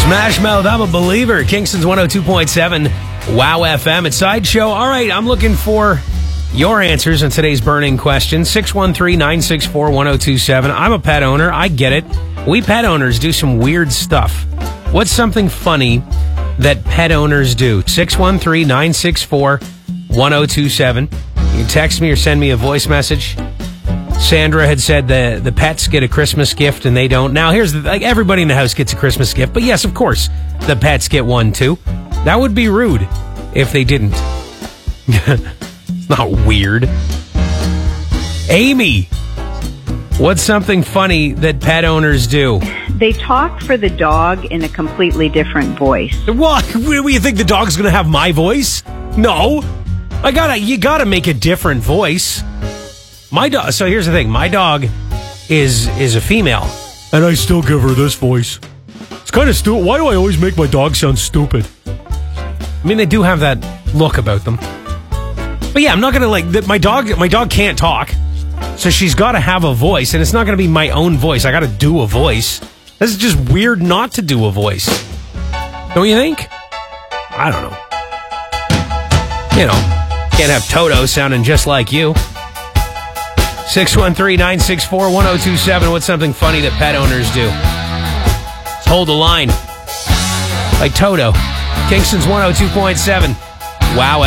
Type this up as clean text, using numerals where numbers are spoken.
Smash Mouth, I'm a Believer. Kingston's 102.7 Wow FM. It's Sideshow. All right, I'm looking for your answers on today's burning question. 613-964-1027. I'm a pet owner. I get it. We pet owners do some weird stuff. What's something funny that pet owners do? 613-964-1027. You can text me or send me a voice message. Sandra had said the pets get a Christmas gift and they don't. Now, here's like everybody in the house gets a Christmas gift, but yes, of course, the pets get one too. That would be rude if they didn't. It's not weird. Amy, what's something funny that pet owners do? They talk for the dog in a completely different voice. What? You think the dog's going to have my voice? No. You gotta make a different voice. My dog. So here's the thing. My dog is a female, and I still give her this voice. It's kind of stupid. Why do I always make my dog sound stupid? I mean, they do have that look about them. But yeah, I'm not gonna my dog. My dog can't talk, so she's got to have a voice, and it's not gonna be my own voice. I got to do a voice. This is just weird not to do a voice. Don't you think? I don't know. You know, can't have Toto sounding just like you. 613-964-1027. What's something funny that pet owners do? Let's hold the line. Like Toto. Kingston's 102.7. Wow.